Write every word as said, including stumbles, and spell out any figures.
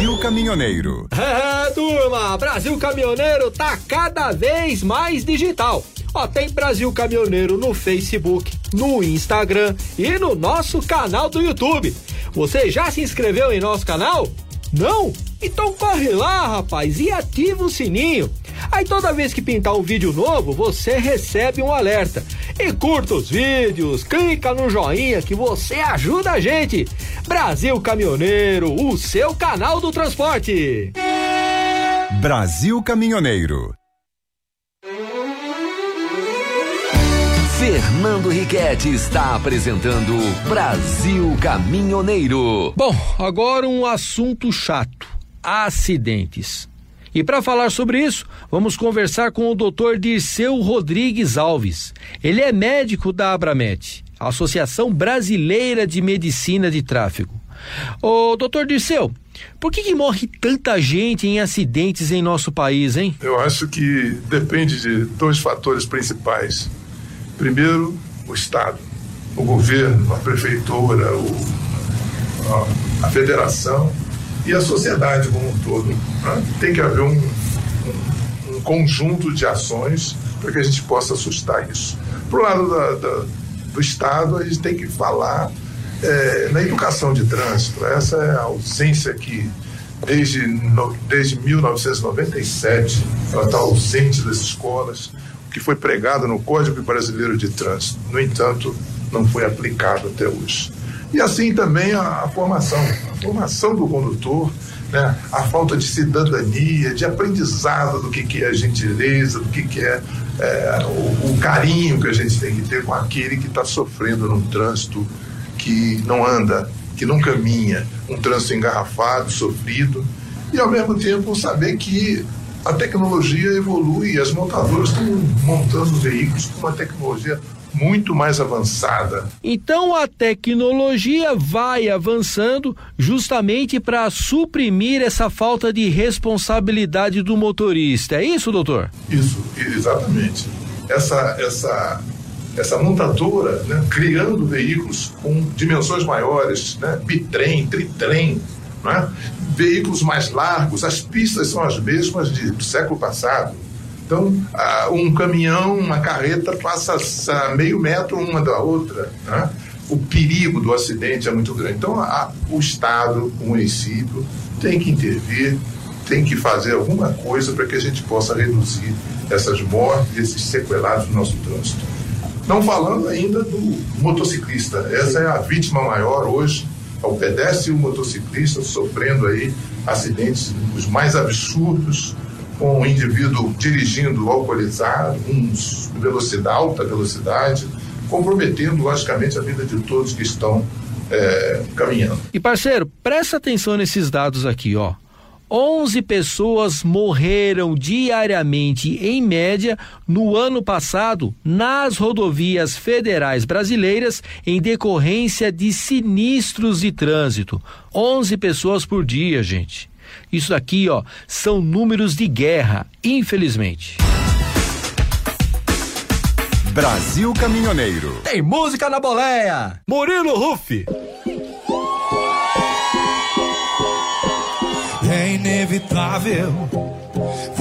Brasil Caminhoneiro. É, turma, Brasil Caminhoneiro tá cada vez mais digital. Ó, tem Brasil Caminhoneiro no Facebook, no Instagram e no nosso canal do YouTube. Você já se inscreveu em nosso canal? Não? Então corre lá, rapaz, e ativa o sininho. Aí toda vez que pintar um vídeo novo, você recebe um alerta. E curta os vídeos, clica no joinha que você ajuda a gente. Brasil Caminhoneiro, o seu canal do transporte. Brasil Caminhoneiro. Fernando Riquetti está apresentando Brasil Caminhoneiro. Bom, agora um assunto chato: acidentes. E para falar sobre isso, vamos conversar com o doutor Dirceu Rodrigues Alves. Ele é médico da Abramet, Associação Brasileira de Medicina de Tráfego. Ô, doutor Dirceu, por que que morre tanta gente em acidentes em nosso país, hein? Eu acho que depende de dois fatores principais. Primeiro, o Estado, o governo, a prefeitura, o, a, a federação e a sociedade como um todo. Né? Tem que haver um, um, um conjunto de ações para que a gente possa assustar isso. Pro lado da, da, do Estado, a gente tem que falar é, na educação de trânsito. Essa é a ausência que, desde, no, desde mil novecentos e noventa e sete, ela está ausente das escolas, que foi pregado no Código Brasileiro de Trânsito. No entanto, não foi aplicado até hoje. E assim também a, a formação, a formação do condutor, né? A falta de cidadania, de aprendizado do que, que é gentileza, do que, que é, é o, o carinho que a gente tem que ter com aquele que está sofrendo num trânsito que não anda, que não caminha, um trânsito engarrafado, sofrido, e ao mesmo tempo saber que a tecnologia evolui e as montadoras estão montando veículos com uma tecnologia muito mais avançada. Então a tecnologia vai avançando justamente para suprimir essa falta de responsabilidade do motorista. É isso, doutor? Isso, exatamente. Essa, essa, essa montadora, né, criando veículos com dimensões maiores, né, bitrem, tritrem, né? Veículos mais largos, as pistas são as mesmas de, do século passado. Então, ah, um caminhão, uma carreta passa a meio metro uma da outra, né? O perigo do acidente é muito grande. Então, a, o Estado, o município, tem que intervir, tem que fazer alguma coisa para que a gente possa reduzir essas mortes, esses sequelados do nosso trânsito. Não falando ainda do motociclista, essa é a vítima maior hoje. O pedestre e o motociclista sofrendo aí acidentes os mais absurdos, com o indivíduo dirigindo alcoolizado, com velocidade, alta velocidade, comprometendo logicamente a vida de todos que estão é, caminhando. E parceiro, presta atenção nesses dados aqui, ó. onze pessoas morreram diariamente, em média, no ano passado, nas rodovias federais brasileiras, em decorrência de sinistros de trânsito. onze pessoas por dia, gente. Isso aqui, ó, são números de guerra, infelizmente. Brasil Caminhoneiro. Tem música na boleia. Murilo Ruff. É inevitável